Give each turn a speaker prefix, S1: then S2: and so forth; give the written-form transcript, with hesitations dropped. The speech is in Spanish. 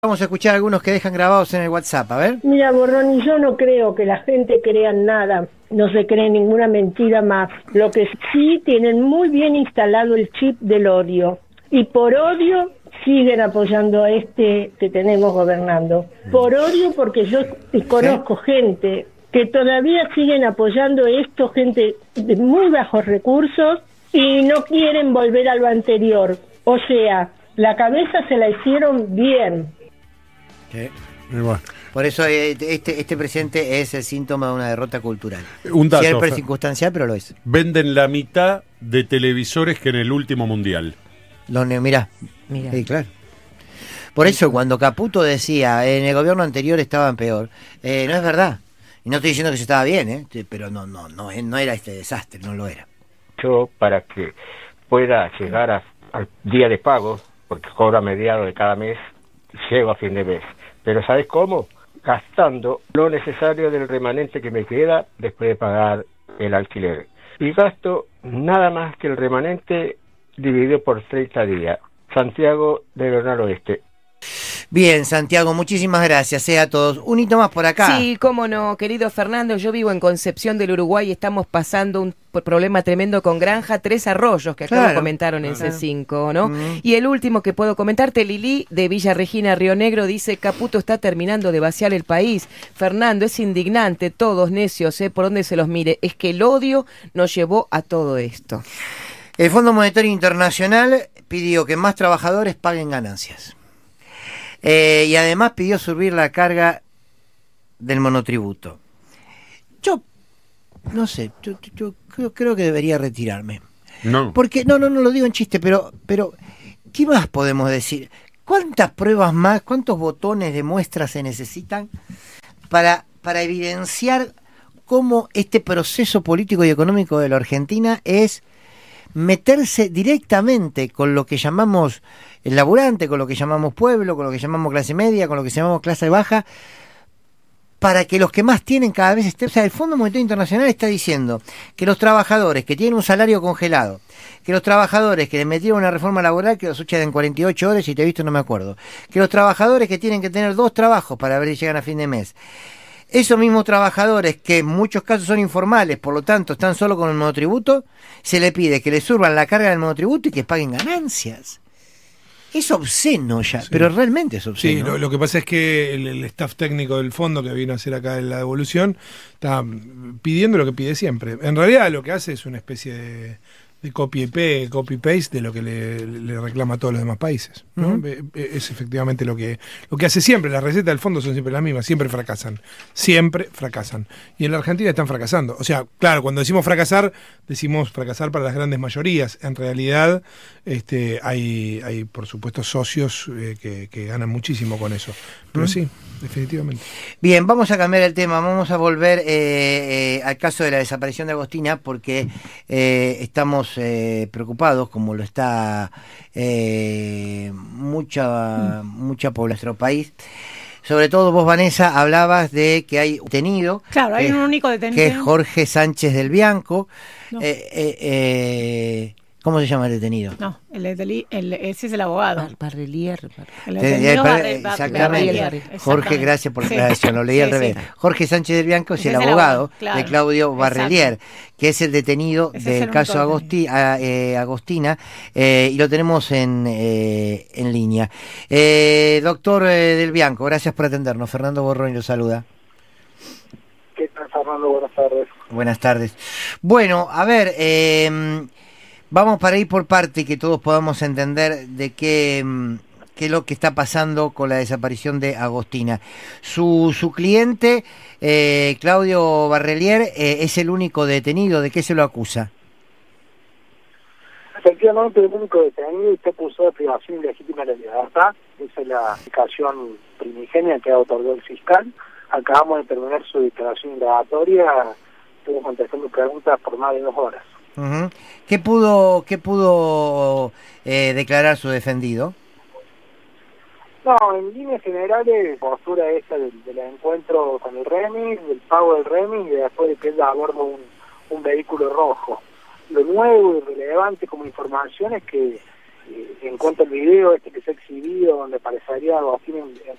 S1: Vamos a escuchar algunos que dejan grabados en el WhatsApp, a ver.
S2: Mira, Borroni, yo no creo que la gente crea nada, no se cree ninguna mentira más. Lo que sí tienen muy bien instalado el chip del odio. Y por odio siguen apoyando a este que tenemos gobernando. Por odio, porque yo conozco gente que todavía siguen apoyando esto, gente de muy bajos recursos, y no quieren volver a lo anterior. O sea, la cabeza se la hicieron bien.
S1: Sí. Bueno. Por eso este presidente es el síntoma de una derrota cultural.
S3: Un dato,
S1: siempre circunstancial, pero lo es.
S3: Venden la mitad de televisores que en el último mundial.
S1: Mirá. Sí, claro. Por eso cuando Caputo decía en el gobierno anterior estaban peor, no es verdad. Y no estoy diciendo que se estaba bien, pero no era este desastre, no lo era.
S4: Yo, para que pueda llegar al día de pago, porque cobro a mediados de cada mes, llego a fin de mes. Pero ¿sabes cómo? Gastando lo necesario del remanente que me queda después de pagar el alquiler. Y gasto nada más que el remanente dividido por 30 días. Santiago de Bernal Oeste.
S1: Bien, Santiago, muchísimas gracias a todos. Un hito más por acá.
S5: Sí, cómo no, querido Fernando, yo vivo en Concepción del Uruguay y estamos pasando un problema tremendo con Granja Tres Arroyos, que acá lo comentaron en C5, ¿no? Y el último que puedo comentarte, Lili, de Villa Regina, Río Negro, dice: Caputo está terminando de vaciar el país. Fernando, es indignante, todos necios, por donde se los mire. Es que el odio nos llevó a todo esto.
S1: El Fondo Monetario Internacional pidió que más trabajadores paguen ganancias. Y además pidió subir la carga del monotributo. Yo no sé, yo creo que debería retirarme.
S3: No.
S1: Porque, no lo digo en chiste, pero ¿qué más podemos decir? ¿Cuántas pruebas más, cuántos botones de muestra se necesitan para evidenciar cómo este proceso político y económico de la Argentina es meterse directamente con lo que llamamos el laburante, con lo que llamamos pueblo, con lo que llamamos clase media, con lo que llamamos clase baja, para que los que más tienen cada vez estén? O sea, el Fondo Monetario Internacional está diciendo que los trabajadores que tienen un salario congelado, que los trabajadores que les metieron una reforma laboral que los echan en 48 horas, y te he visto no me acuerdo, que los trabajadores que tienen que tener 2 trabajos para ver si llegan a fin de mes, esos mismos trabajadores que en muchos casos son informales, por lo tanto están solo con el monotributo, se le pide que les suban la carga del monotributo y que paguen ganancias. Es obsceno ya, pero realmente es obsceno.
S6: Sí, lo que pasa es que el staff técnico del fondo que vino a hacer acá en la devolución está pidiendo lo que pide siempre. En realidad lo que hace es una especie de copy-paste de lo que le reclama a todos los demás países, ¿no? Es efectivamente lo que hace siempre. Las recetas del fondo son siempre las mismas, siempre fracasan. Y en la Argentina están fracasando. O sea, claro, cuando decimos fracasar para las grandes mayorías. En realidad hay por supuesto socios que ganan muchísimo con eso. Pero sí, definitivamente.
S1: Bien, vamos a cambiar el tema, vamos a volver al caso de la desaparición de Agostina, porque estamos preocupados, como lo está mucha población de nuestro país. Sobre todo vos, Vanessa, hablabas de que hay un detenido.
S7: Claro, hay un único detenido.
S1: Que es Jorge Sánchez del Bianco.
S7: No.
S1: ¿Cómo se llama el detenido?
S7: No, ese es el abogado.
S5: Barrelier.
S7: El detenido
S1: exactamente. Jorge, gracias por la aclaración, lo leí al revés.
S7: Sí.
S1: Jorge Sánchez del Bianco es el abogado de Claudio Barrelier, que es el detenido del caso Agostina, y lo tenemos en línea. Doctor del Bianco, gracias por atendernos. Fernando Borroni lo saluda.
S8: ¿Qué tal, Fernando? Buenas tardes.
S1: Buenas tardes. Bueno, a ver, vamos para ir por parte, que todos podamos entender de qué es lo que está pasando con la desaparición de Agostina. Su cliente, Claudio Barrelier, es el único detenido. ¿De qué se lo acusa?
S8: Efectivamente, el único detenido está acusado de privación ilegítima de la libertad. Esa es la explicación primigenia que ha otorgado el fiscal. Acabamos de terminar su declaración indagatoria. Estuvo contestando preguntas por más de 2 horas.
S1: ¿Qué pudo declarar su defendido?
S8: No, en líneas generales, postura esta del encuentro con el remis, del pago del remis, y después de que él aborda un vehículo rojo. Lo nuevo y relevante como información es que en cuanto al video que se ha exhibido, donde aparecería Agostina en